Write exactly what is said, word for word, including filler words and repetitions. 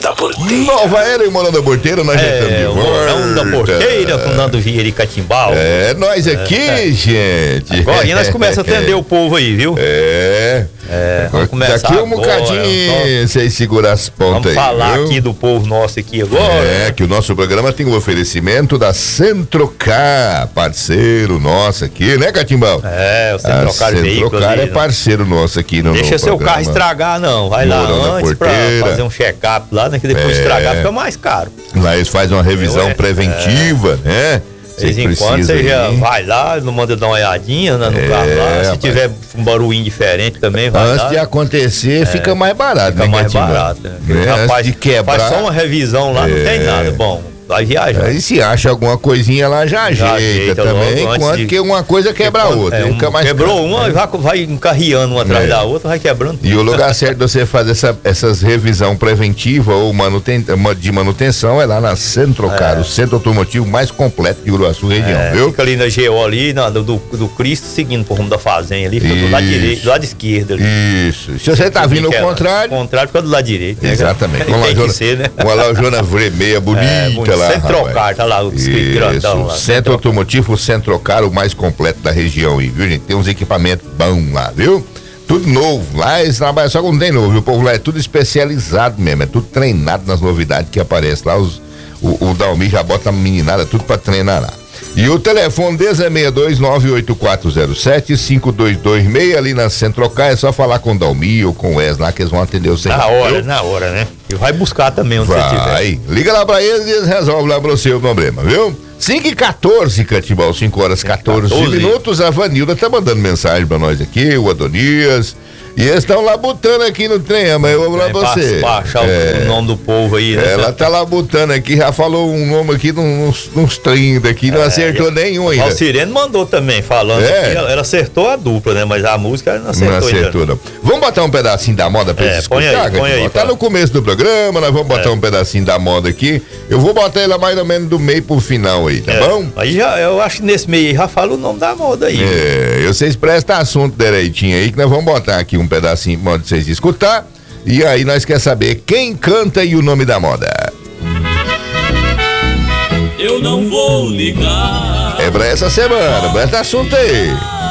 da Porteira. Nova Era e Morão da Porteira, nós já estamos de É, o volta. Morão da Porteira, com Nando Vieira e Catimbau. É, nós aqui, é, gente. Agora nós começamos a atender o povo aí, viu? É. É, vamos começar Daqui um agora, bocadinho, vocês seguram as pontas aí. Vamos falar viu? aqui do povo nosso aqui agora. É, que o nosso programa tem o oferecimento da Centrocar, parceiro nosso aqui, né, Catimbau? É, o Centrocar Veículos. Centrocar é parceiro nosso aqui no Deixa no seu programa. carro estragar, não. Vai lá Morão da antes pra Porteira. fazer um check-up lá, né? Que depois É. estragar fica mais caro. Lá eles fazem uma revisão É. preventiva, né? De vez em quando você já vai lá, não manda dar uma olhadinha, né, no É, carro lá. Se rapaz. tiver um barulhinho diferente também, vai Antes lá. de acontecer, fica mais barato, Fica né, mais Catimbau? barato. Né? É, Rapaz, antes de quebrar. faz só uma revisão lá, não tem É. nada. Bom, vai viajar. Aí se acha alguma coisinha lá, já, Já ajeita, ajeita também, logo antes enquanto de- que uma coisa quebra a outra. É, um- fica mais quebrou caro, uma, né? vai, vai encarreando uma atrás É. da outra, vai quebrando. E o lugar certo de você fazer essa, essas revisão preventiva ou manuten, de manutenção é lá na Centrocar, É. o centro automotivo mais completo de Uruaçu região, É, viu? fica ali na G O ali, na, do, do Cristo, seguindo pro rumo da fazenda ali, fica do lado Isso. direito, do lado esquerdo ali. Isso. Se você tá vindo ao Fica- contrário, Ao contrário, fica do lado direito. né? exatamente. Uma Tem que lojona, ser, né? uma lojona vermelha bonita É, bonito. lá. Centrocar, rapaz. tá lá, o escrito grandão lá. Isso, centro automotivo Centrocar, o mais completo da região aí, viu, gente? Tem uns equipamentos bons lá, viu? Tudo novo, lá eles trabalham só quando tem novo, viu? O povo lá é tudo especializado mesmo, é tudo treinado nas novidades que aparecem lá, os, o, o Dalmi já bota a meninada tudo pra treinar lá. E o telefone deles é seis dois nove oito quatro zero sete cinco dois dois seis, ali na Centrocar, é só falar com o Dalmi ou com o Wes lá que eles vão atender você. Na hora, na hora, né? E vai buscar também onde você estiver. Vai, liga lá pra eles e eles resolvem lá pra você o problema, viu? cinco e quatorze, Catimbau, cinco horas e quatorze minutos. A Vanilda tá mandando mensagem pra nós aqui, o Adonias. E eles estão lá botando aqui no trem, mas eu vou lá É, pra você. pra achar o- É, o nome do povo aí, né? ela tá lá botando aqui, já falou um nome aqui, uns, uns trinta aqui, não É, acertou nenhum O ainda. Sirene mandou também, falando É. que ela, ela acertou a dupla, né? Mas a música ela não acertou, Não acertou, ainda. não. Vamos botar um pedacinho da moda pra É, eles põe aí, escutar, põe Catimbau? aí, Tá pra- no começo do programa, nós vamos botar É. um pedacinho da moda aqui. Eu vou botar ela mais ou menos do meio pro final aí, tá É, bom? Aí já, eu acho que nesse meio aí já fala o nome da moda aí. É, vocês prestam assunto direitinho aí, que nós vamos botar aqui um pedacinho pra vocês escutar. E aí nós quer saber quem canta e o nome da moda. Eu não vou ligar. É pra essa semana, presta assunto aí.